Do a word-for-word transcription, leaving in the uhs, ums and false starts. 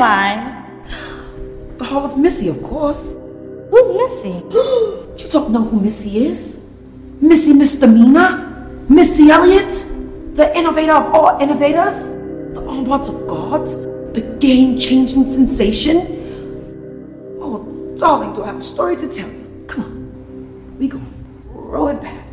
am I? The Hall of Missy, of course. Who's Missy? You don't know who Missy is? Missy Misdemeanor? Missy Elliott? The innovator of all innovators? The onwards of God? The game-changing sensation? Oh, darling, do I have a story to tell you? Come on. We go. Roll it back.